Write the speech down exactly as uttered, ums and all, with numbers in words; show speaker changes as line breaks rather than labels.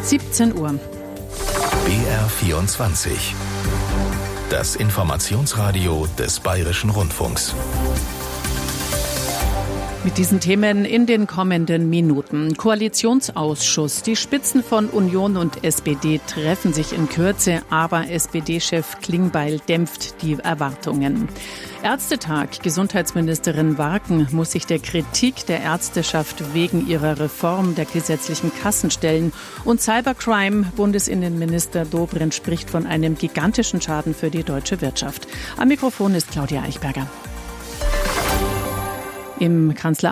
siebzehn Uhr.
B R vierundzwanzig. Das Informationsradio des Bayerischen Rundfunks.
Mit diesen Themen in den kommenden Minuten. Koalitionsausschuss. Die Spitzen von Union und S P D treffen sich in Kürze, aber S P D-Chef Klingbeil dämpft die Erwartungen. Ärztetag. Gesundheitsministerin Warken muss sich der Kritik der Ärzteschaft wegen ihrer Reform der gesetzlichen Kassen stellen. Und Cybercrime. Bundesinnenminister Dobrindt spricht von einem gigantischen Schaden für die deutsche Wirtschaft. Am Mikrofon ist Claudia Eichberger. Im Kanzler